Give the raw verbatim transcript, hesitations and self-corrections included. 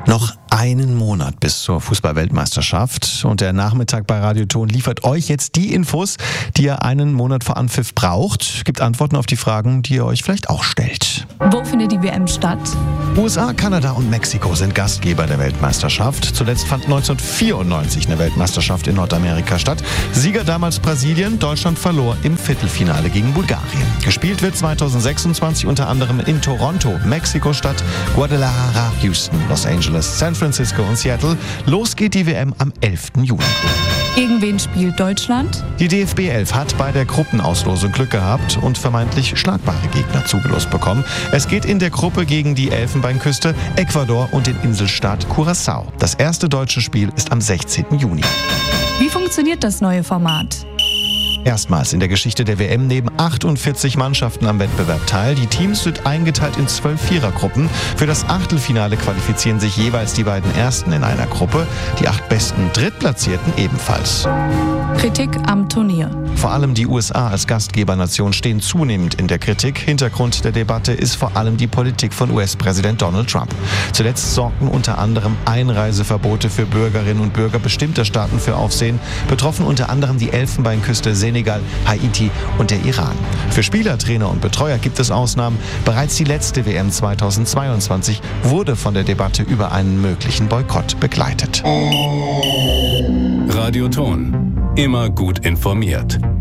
Noch einen Monat bis zur Fußball-Weltmeisterschaft und der Nachmittag bei Radio Ton liefert euch jetzt die Infos, die ihr einen Monat vor Anpfiff braucht. Gibt Antworten auf die Fragen, die ihr euch vielleicht auch stellt. Wo findet die W M statt? U S A, Kanada und Mexiko sind Gastgeber der Weltmeisterschaft. Zuletzt fand neunzehnhundertvierundneunzig eine Weltmeisterschaft in Nordamerika statt. Sieger damals Brasilien, Deutschland verlor im Viertelfinale gegen Bulgarien. Gespielt wird zweitausendsechsundzwanzig unter anderem in Toronto, Mexiko-Stadt, Guadalajara, Houston, Los Angeles, San Francisco und Seattle. Los geht die W M am elften Juni. Gegen wen spielt Deutschland? Die D F B elf hat bei der Gruppenauslosung Glück gehabt und vermeintlich schlagbare Gegner zugelost bekommen. Es geht in der Gruppe gegen die Elfenbeinküste, Ecuador und den Inselstaat Curaçao. Das erste deutsche Spiel ist am sechzehnten Juni. Wie funktioniert das neue Format? Erstmals in der Geschichte der W M nehmen achtundvierzig Mannschaften am Wettbewerb teil. Die Teams sind eingeteilt in zwölf Vierergruppen. Für das Achtelfinale qualifizieren sich jeweils die beiden Ersten in einer Gruppe, die acht besten Drittplatzierten ebenfalls. Kritik am Turnier. Vor allem die U S A als Gastgebernation stehen zunehmend in der Kritik. Hintergrund der Debatte ist vor allem die Politik von U S-Präsident Donald Trump. Zuletzt sorgten unter anderem Einreiseverbote für Bürgerinnen und Bürger bestimmter Staaten für Aufsehen. Betroffen unter anderem die Elfenbeinküste, Senegal, Haiti und der Iran. Für Spieler, Trainer und Betreuer gibt es Ausnahmen. Bereits die letzte W M zweitausendzweiundzwanzig wurde von der Debatte über einen möglichen Boykott begleitet. Radio Ton. Immer gut informiert.